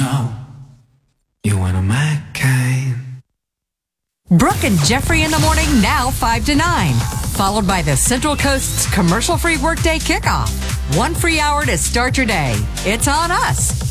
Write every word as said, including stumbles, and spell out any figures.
know you one of my kind. Brooke and Jeffrey in the morning, now five to nine. Followed by the Central Coast's commercial-free workday kickoff. One free hour to start your day. It's on us.